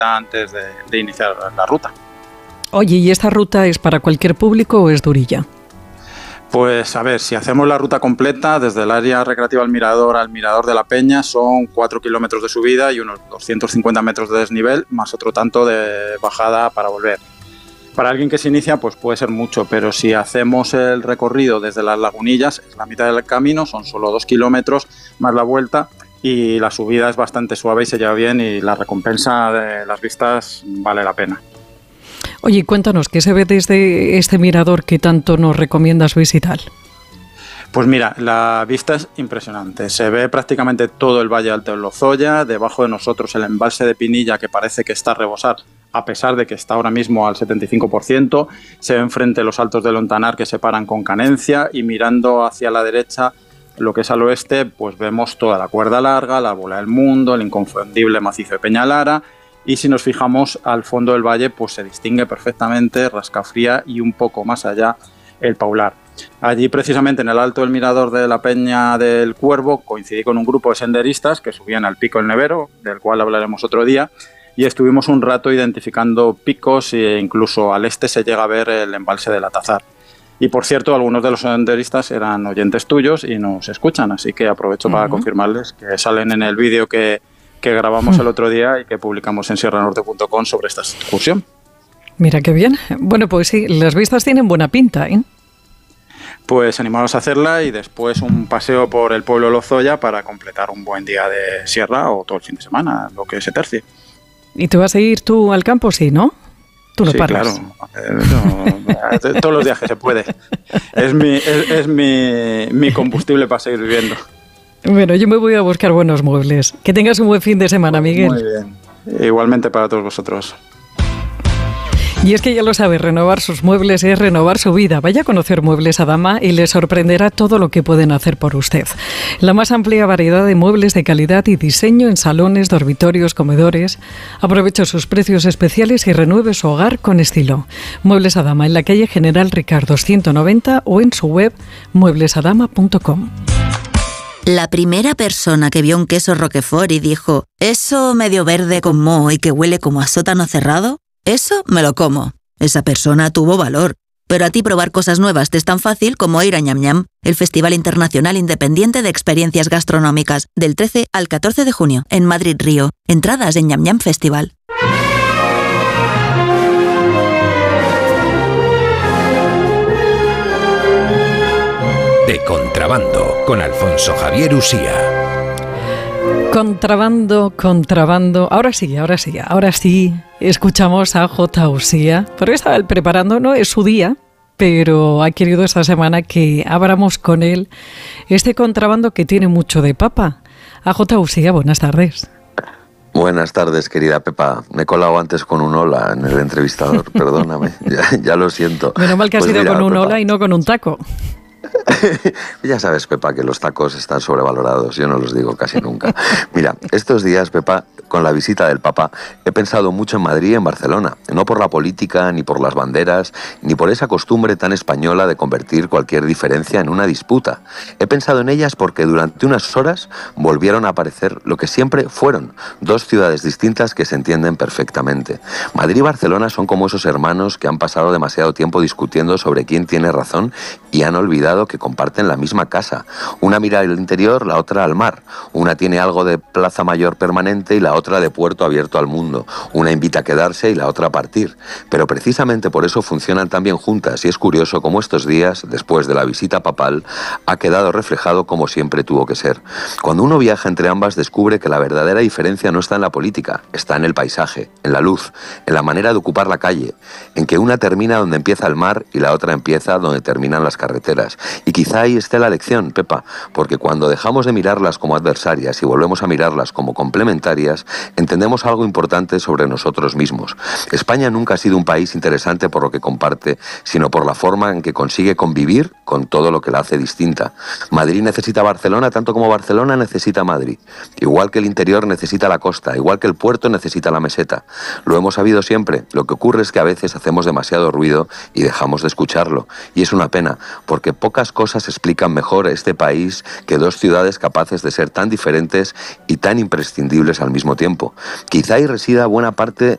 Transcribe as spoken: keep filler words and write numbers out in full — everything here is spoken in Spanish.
antes de, de iniciar la ruta. Oye, ¿y esta ruta es para cualquier público o es durilla? Pues a ver, si hacemos la ruta completa, desde el área recreativa del Mirador al Mirador de la Peña, son cuatro kilómetros de subida y unos doscientos cincuenta metros de desnivel, más otro tanto de bajada para volver. Para alguien que se inicia, pues puede ser mucho, pero si hacemos el recorrido desde las Lagunillas, es la mitad del camino, son solo dos kilómetros más la vuelta, y la subida es bastante suave y se lleva bien, y la recompensa de las vistas vale la pena. Oye, cuéntanos, ¿qué se ve desde este mirador que tanto nos recomiendas visitar? Pues mira, la vista es impresionante. Se ve prácticamente todo el Valle Alto del Lozoya, debajo de nosotros el embalse de Pinilla, que parece que está a rebosar, a pesar de que está ahora mismo al setenta y cinco por ciento. Se ven frente los Altos del Ontanar, que separan con Canencia, y mirando hacia la derecha, lo que es al oeste, pues vemos toda la Cuerda Larga, la Bola del Mundo, el inconfundible macizo de Peñalara. Y si nos fijamos al fondo del valle, pues se distingue perfectamente Rascafría y un poco más allá el Paular. Allí, precisamente en el alto del mirador de la Peña del Cuervo, coincidí con un grupo de senderistas que subían al Pico del Nevero, del cual hablaremos otro día, y estuvimos un rato identificando picos e incluso al este se llega a ver el embalse del Atazar. Y por cierto, algunos de los senderistas eran oyentes tuyos y nos escuchan, así que aprovecho uh-huh. para confirmarles que salen en el vídeo que que grabamos el otro día y que publicamos en sierra norte punto com sobre esta excursión. Mira qué bien. Bueno, pues sí, las vistas tienen buena pinta, ¿eh? Pues animaros a hacerla y después un paseo por el pueblo de Lozoya para completar un buen día de sierra o todo el fin de semana, lo que se tercie. ¿Y tú vas a ir tú al campo, sí, no? Tú no sí, paras. Claro. No, todos los días que se puede. Es mi, es, es mi, mi combustible para seguir viviendo. Bueno, yo me voy a buscar buenos muebles. Que tengas un buen fin de semana, Miguel. Muy bien. Igualmente para todos vosotros. Y es que ya lo sabe, renovar sus muebles es renovar su vida. Vaya a conocer Muebles Adama y le sorprenderá todo lo que pueden hacer por usted. La más amplia variedad de muebles de calidad y diseño en salones, dormitorios, comedores. Aproveche sus precios especiales y renueve su hogar con estilo. Muebles Adama en la calle General Ricardo ciento noventa o en su web muebles adama punto com. La primera persona que vio un queso Roquefort y dijo, ¿eso medio verde con moho y que huele como a sótano cerrado? Eso me lo como. Esa persona tuvo valor. Pero a ti probar cosas nuevas te es tan fácil como ir a Ñam Ñam, el Festival Internacional Independiente de Experiencias Gastronómicas, del trece al catorce de junio, en Madrid Río. Entradas en Ñam Ñam Festival. De Contrabando, con Alfonso Javier Usía. Contrabando, contrabando. Ahora sí, ahora sí, ahora sí. Escuchamos a J. Usía, porque estaba él preparando, no es su día, pero ha querido esta semana que abramos con él este contrabando que tiene mucho de papa. A J. Usía, buenas tardes. Buenas tardes, querida Pepa. Me he colado antes con un hola en el entrevistador, perdóname, ya, ya lo siento. Menos mal que has pues ido mira, con un Pepa, hola y no con un taco. Ya sabes, Pepa, que los tacos están sobrevalorados, yo no los digo casi nunca. Mira, estos días, Pepa, con la visita del Papa, he pensado mucho en Madrid y en Barcelona, no por la política, ni por las banderas, ni por esa costumbre tan española de convertir cualquier diferencia en una disputa. He pensado en ellas porque durante unas horas volvieron a aparecer lo que siempre fueron, dos ciudades distintas que se entienden perfectamente. Madrid y Barcelona son como esos hermanos que han pasado demasiado tiempo discutiendo sobre quién tiene razón y han olvidado que comparten la misma casa. Una mira al interior, la otra al mar. Una tiene algo de plaza mayor permanente y la otra de puerto abierto al mundo. Una invita a quedarse y la otra a partir. Pero precisamente por eso funcionan tan bien juntas y es curioso cómo estos días, después de la visita papal, ha quedado reflejado como siempre tuvo que ser. Cuando uno viaja entre ambas descubre que la verdadera diferencia no está en la política, está en el paisaje, en la luz, en la manera de ocupar la calle, en que una termina donde empieza el mar y la otra empieza donde terminan las carreteras. Y quizá ahí esté la lección, Pepa, porque cuando dejamos de mirarlas como adversarias y volvemos a mirarlas como complementarias, entendemos algo importante sobre nosotros mismos. España nunca ha sido un país interesante por lo que comparte, sino por la forma en que consigue convivir con todo lo que la hace distinta. Madrid necesita Barcelona tanto como Barcelona necesita Madrid. Igual que el interior necesita la costa, igual que el puerto necesita la meseta. Lo hemos sabido siempre. Lo que ocurre es que a veces hacemos demasiado ruido y dejamos de escucharlo. Y es una pena, porque pocas cosas explican mejor este país que dos ciudades capaces de ser tan diferentes y tan imprescindibles al mismo tiempo. Quizá ahí resida buena parte